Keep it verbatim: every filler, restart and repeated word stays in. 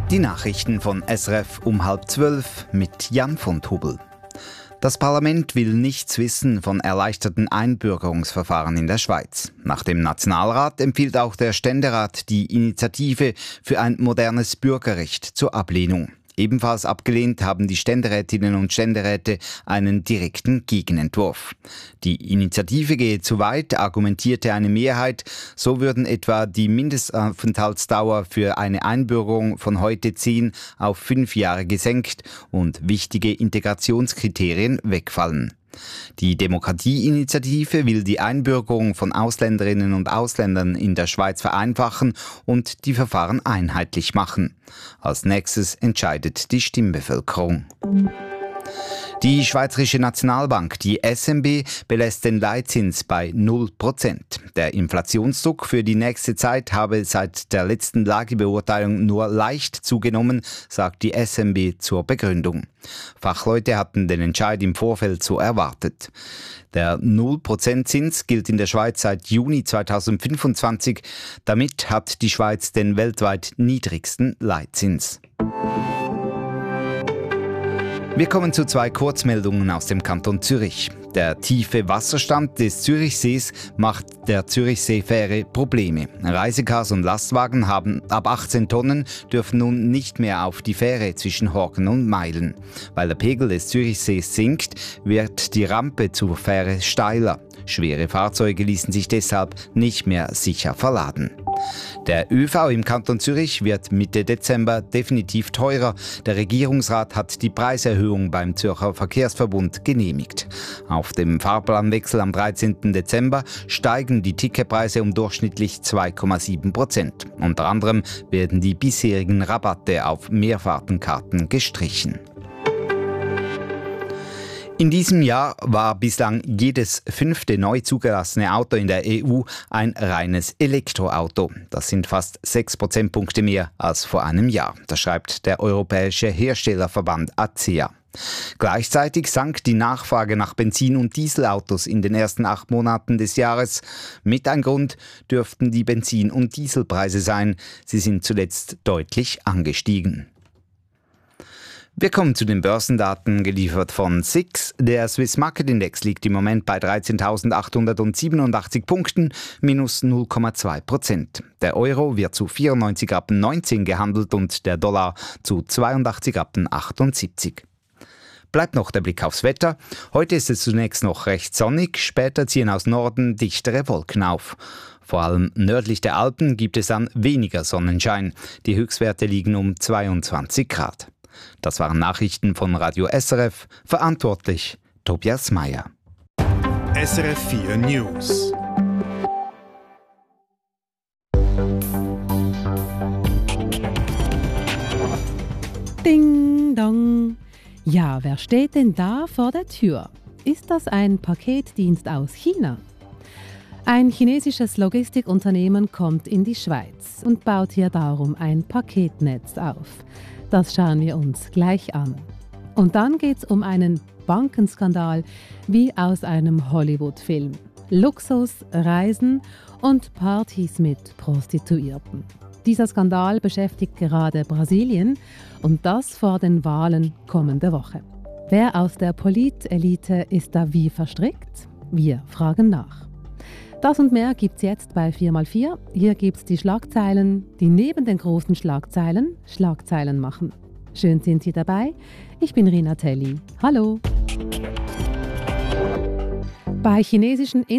Die Nachrichten von S R F um halb zwölf mit Jan von Tobel. Das Parlament will nichts wissen von erleichterten Einbürgerungsverfahren in der Schweiz. Nach dem Nationalrat empfiehlt auch der Ständerat die Initiative für ein modernes Bürgerrecht zur Ablehnung. Ebenfalls abgelehnt haben die Ständerätinnen und Ständeräte einen direkten Gegenentwurf. Die Initiative gehe zu weit, argumentierte eine Mehrheit. So würden etwa die Mindestaufenthaltsdauer für eine Einbürgerung von heute zehn auf fünf Jahre gesenkt und wichtige Integrationskriterien wegfallen. Die Demokratieinitiative will die Einbürgerung von Ausländerinnen und Ausländern in der Schweiz vereinfachen und die Verfahren einheitlich machen. Als nächstes entscheidet die Stimmbevölkerung. Die Schweizerische Nationalbank, die S N B, belässt den Leitzins bei null Prozent. Der Inflationsdruck für die nächste Zeit habe seit der letzten Lagebeurteilung nur leicht zugenommen, sagt die S N B zur Begründung. Fachleute hatten den Entscheid im Vorfeld so erwartet. Der null Prozent Zins gilt in der Schweiz seit Juni zweitausendfünfundzwanzig. Damit hat die Schweiz den weltweit niedrigsten Leitzins. Wir kommen zu zwei Kurzmeldungen aus dem Kanton Zürich. Der tiefe Wasserstand des Zürichsees macht der Zürichseefähre Probleme. Reisecars und Lastwagen haben ab achtzehn Tonnen dürfen nun nicht mehr auf die Fähre zwischen Horgen und Meilen. Weil der Pegel des Zürichsees sinkt, wird die Rampe zur Fähre steiler. Schwere Fahrzeuge ließen sich deshalb nicht mehr sicher verladen. Der ÖV im Kanton Zürich wird Mitte Dezember definitiv teurer. Der Regierungsrat hat die Preiserhöhung beim Zürcher Verkehrsverbund genehmigt. Auf dem Fahrplanwechsel am dreizehnten Dezember steigen die Ticketpreise um durchschnittlich zwei Komma sieben Prozent. Unter anderem werden die bisherigen Rabatte auf Mehrfahrtenkarten gestrichen. In diesem Jahr war bislang jedes fünfte neu zugelassene Auto in der E U ein reines Elektroauto. Das sind fast sechs Prozentpunkte mehr als vor einem Jahr. Das schreibt der Europäische Herstellerverband A C E A. Gleichzeitig sank die Nachfrage nach Benzin- und Dieselautos in den ersten acht Monaten des Jahres. Mit ein Grund dürften die Benzin- und Dieselpreise sein. Sie sind zuletzt deutlich angestiegen. Wir kommen zu den Börsendaten, geliefert von S I X. Der Swiss Market Index liegt im Moment bei dreizehntausendachthundertsiebenundachtzig Punkten, minus null Komma zwei Prozent. Der Euro wird zu vierundneunzig Rappen neunzehn gehandelt und der Dollar zu zweiundachtzig Rappen achtundsiebzig. Bleibt noch der Blick aufs Wetter. Heute ist es zunächst noch recht sonnig, später ziehen aus Norden dichtere Wolken auf. Vor allem nördlich der Alpen gibt es dann weniger Sonnenschein. Die Höchstwerte liegen um zweiundzwanzig Grad. Das waren Nachrichten von Radio S R F, verantwortlich Tobias Meyer. S R F vier News. Ding dong. Ja, wer steht denn da vor der Tür? Ist das ein Paketdienst aus China? Ein chinesisches Logistikunternehmen kommt in die Schweiz und baut hier darum ein Paketnetz auf. Das schauen wir uns gleich an. Und dann geht es um einen Bankenskandal wie aus einem Hollywood-Film. Luxus, Reisen und Partys mit Prostituierten. Dieser Skandal beschäftigt gerade Brasilien und das vor den Wahlen kommende Woche. Wer aus der Politelite ist da wie verstrickt? Wir fragen nach. Das und mehr gibt's jetzt bei vier mal vier. Hier gibt's die Schlagzeilen, die neben den großen Schlagzeilen Schlagzeilen machen. Schön sind Sie dabei. Ich bin Rina Telli. Hallo. Bei chinesischen